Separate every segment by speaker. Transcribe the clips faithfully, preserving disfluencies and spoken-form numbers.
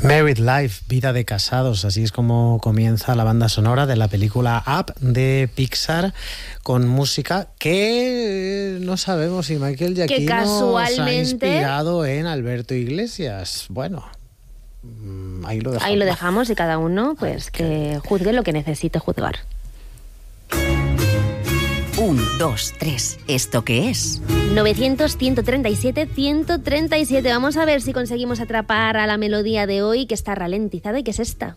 Speaker 1: Married Life, vida de casados, así es como comienza la banda sonora de la película Up de Pixar, con música que no sabemos si Michael Giacchino
Speaker 2: casualmente...
Speaker 1: se ha inspirado en Alberto Iglesias. Bueno, ahí lo dejamos.
Speaker 2: Ahí lo dejamos y cada uno pues que juzgue lo que necesite juzgar.
Speaker 3: Un, dos, tres. ¿Esto qué es?
Speaker 2: novecientos, ciento treinta y siete, ciento treinta y siete. Vamos a ver si conseguimos atrapar a la melodía de hoy, que está ralentizada y que es esta.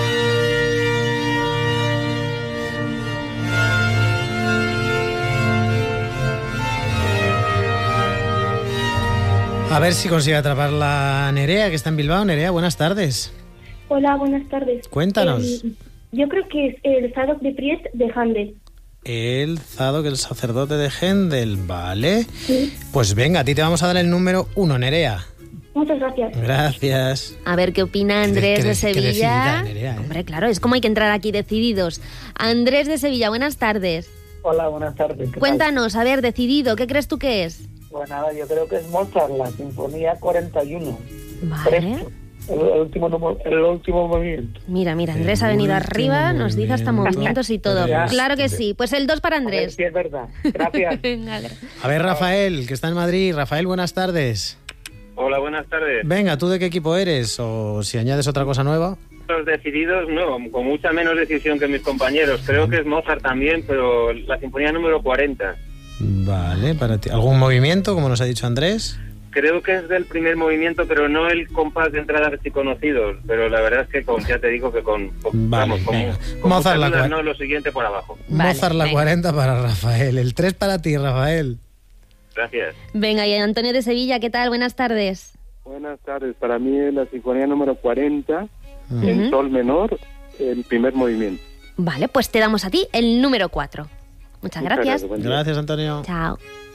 Speaker 1: A ver si consigue atrapar la Nerea, que está en Bilbao. Nerea, buenas tardes.
Speaker 4: Hola, buenas tardes.
Speaker 1: Cuéntanos.
Speaker 4: Eh, yo creo que es el Zadok de Priest de Handel.
Speaker 1: El Zadok, el sacerdote de Händel, vale.
Speaker 4: Sí.
Speaker 1: Pues venga, a ti te vamos a dar el número uno, Nerea.
Speaker 4: Muchas gracias.
Speaker 1: Gracias.
Speaker 2: A ver qué opina Andrés
Speaker 1: Qué-
Speaker 2: de
Speaker 1: qué
Speaker 2: Sevilla.
Speaker 1: decidida, Nerea, ¿eh?
Speaker 2: Hombre, claro, es como hay que entrar aquí decididos. Andrés de Sevilla, buenas tardes.
Speaker 5: Hola, buenas tardes. ¿Qué
Speaker 2: Cuéntanos, a ver, decidido, ¿qué crees tú que es?
Speaker 5: tal? Pues nada, yo creo que es Mozart, la Sinfonía cuarenta y uno.
Speaker 2: Vale.
Speaker 5: Presto, el, el último número- el último movimiento.
Speaker 2: Mira, mira, Andrés
Speaker 1: El
Speaker 2: ha venido
Speaker 1: último
Speaker 2: arriba, nos dice hasta
Speaker 1: movimiento.
Speaker 2: movimientos y todo.
Speaker 5: Ya.
Speaker 2: Claro que sí. Pues el dos para
Speaker 5: A ver
Speaker 2: Andrés.
Speaker 5: si es verdad. Gracias.
Speaker 2: Venga, gra-
Speaker 1: A ver, Rafael, que está en Madrid. Rafael, buenas tardes.
Speaker 6: Hola, buenas tardes.
Speaker 1: Venga, ¿tú de qué equipo eres? O si añades otra cosa nueva.
Speaker 6: Los decididos, no, con mucha menos decisión que mis compañeros. Creo que es Mozart también, pero la sinfonía número cuarenta.
Speaker 1: Vale, para ti. ¿Algún movimiento, como nos ha dicho Andrés?
Speaker 6: Creo que es del primer movimiento, pero no el compás de entrada archiconocidos. Pero la verdad es que con, ya te digo que con, con-
Speaker 1: Vale,
Speaker 6: vamos, con,
Speaker 1: venga.
Speaker 6: con
Speaker 1: Mozart la
Speaker 6: dudas,
Speaker 1: cua-
Speaker 6: no lo siguiente por abajo.
Speaker 2: Vale,
Speaker 1: Mozart la
Speaker 2: venga.
Speaker 1: cuarenta para Rafael. El tres para ti, Rafael.
Speaker 6: Gracias.
Speaker 2: Venga, y Antonio de Sevilla, ¿qué tal? Buenas tardes.
Speaker 7: Buenas tardes, para mí es la sinfonía número cuarenta,
Speaker 1: Ujú.
Speaker 7: en sol menor, el primer movimiento.
Speaker 2: Vale, pues te damos a ti el número cuatro. Muchas
Speaker 7: Muchas
Speaker 2: gracias.
Speaker 7: buen día.
Speaker 1: Gracias, Antonio.
Speaker 2: Chao.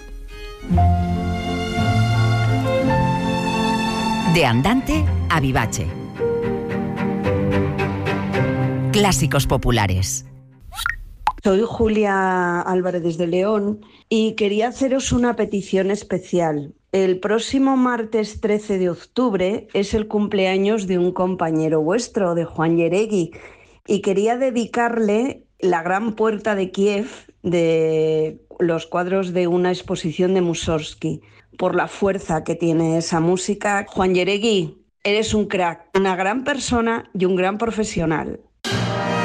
Speaker 3: De andante a vivace. Clásicos populares.
Speaker 8: Soy Julia Álvarez desde León y quería haceros una petición especial. El próximo martes trece de octubre es el cumpleaños de un compañero vuestro, de Juan Yeregui, y quería dedicarle La Gran Puerta de Kiev, de los cuadros de una exposición de Mussorgsky, por la fuerza que tiene esa música. Juan Yeregui, eres un crack, una gran persona y un gran profesional.